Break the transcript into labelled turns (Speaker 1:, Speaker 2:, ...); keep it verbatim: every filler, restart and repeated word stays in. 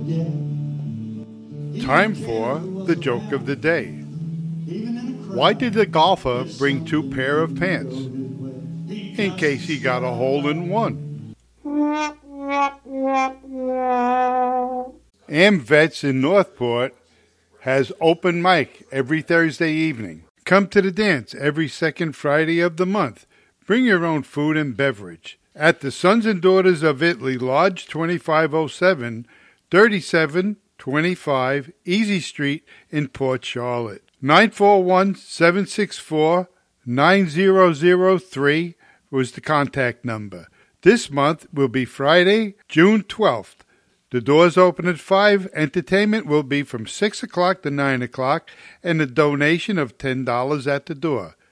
Speaker 1: Time for the joke of the day. Why did the golfer bring two pair of pants? In case he got a hole in one. AmVets in Northport has open mic every Thursday evening. Come to the dance every second Friday of the month. Bring your own food and beverage. At the Sons and Daughters of Italy, Lodge twenty-five oh seven, thirty-seven twenty-five Easy Street in Port Charlotte. nine four one, seven six four, nine zero zero three was the contact number. This month will be Friday, June twelfth. The doors open at five. Entertainment will be from six o'clock to nine o'clock, and a donation of ten dollars at the door.